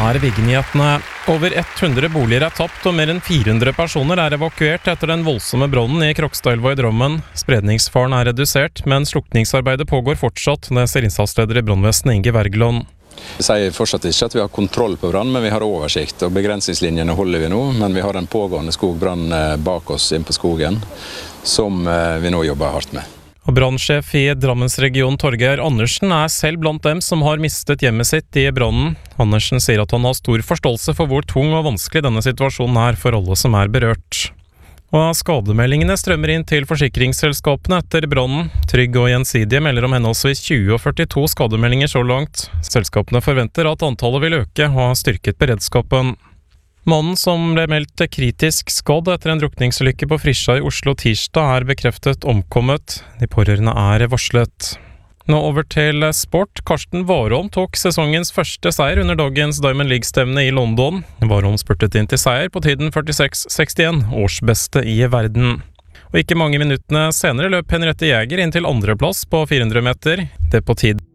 er VG-nyhetene. Over 100 boliger er tapt, og mer enn 400 personer er evakuert etter den voldsomme brannen i Krokstadelva i Drammen. Spredningsfaren er redusert, men slukningsarbeidet pågår fortsatt, det sier innsatsleder i brannvesenet Inge Wergeland. Vi sier fortsatt ikke at vi har kontroll på brann, men vi har oversikt, og begrensningslinjene holder vi nå. Men vi har en pågående skogbrann bak oss inn på skogen, som vi nå jobber hardt med. Og brannsjef i Drammensregion Torgeir Andersen er selv blant dem som har mistet hjemmet sitt i brannen. Andersen sier at han har stor forståelse for hvor tung og vanskelig denne situasjonen er for alle som er berørt. Og skademeldingene strømmer inn til forsikringsselskapene etter brannen. Trygg og Gjensidige melder om henholdsvis 20 og 42 skademeldinger så langt. Selskapene forventer at antallet vil øke og har styrket beredskapen. Mannen som ble meldt kritisk skadd etter en drukningsulykke på Frisja i Oslo tirsdag er bekreftet omkommet. De pårørende er varslet. Nå over til sport. Karsten Warholm tok sesongens første seier under dagens Diamond League-stevne i London. Warholm spurtet inn til seier på tiden 46,61, årsbeste i verden. Og ikke mange minuttene senere løp Henriette Jäger inn til andreplass på 400 meter. Det på tid